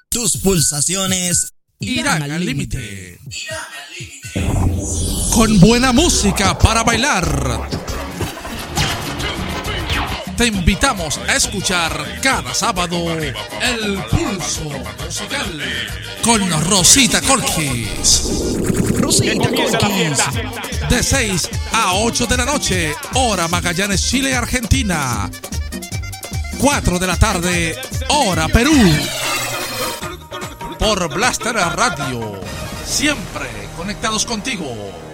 Tus pulsaciones irán al límite. Con buena música para bailar. Te invitamos a escuchar cada sábado El Pulso Musical con Rosita Corquis. Rosita Corquis. De 6 a 8 de la noche, hora Magallanes, Chile, Argentina. 4 de la tarde, hora Perú. Por Blaster Radio. Siempre conectados contigo.